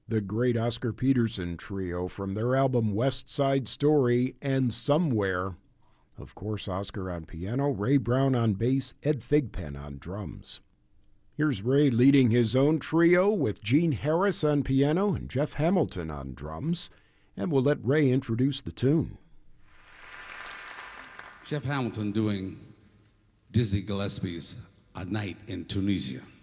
The great Oscar Peterson Trio from their album West Side Story and Somewhere. Of course, Oscar on piano, Ray Brown on bass, Ed Thigpen on drums. Here's Ray leading his own trio with Gene Harris on piano and Jeff Hamilton on drums. And we'll let Ray introduce the tune. Jeff Hamilton doing Dizzy Gillespie's A Night in Tunisia.